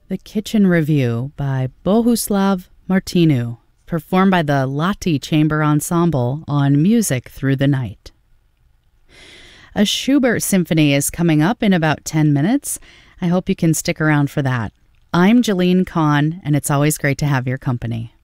The Kitchen Review by Bohuslav Martinu, performed by the Lati Chamber Ensemble on Music Through the Night. A Schubert symphony is coming up in about 10 minutes. I hope you can stick around for that. I'm Jalene Kahn, and it's always great to have your company.